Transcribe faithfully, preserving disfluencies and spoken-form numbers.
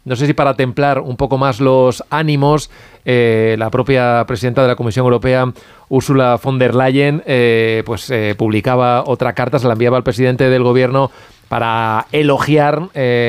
no sé si para templar un poco más los ánimos, eh, la propia presidenta de la Comisión Europea, Ursula von der Leyen, eh, pues eh, publicaba otra carta, se la enviaba al presidente del gobierno para elogiar eh,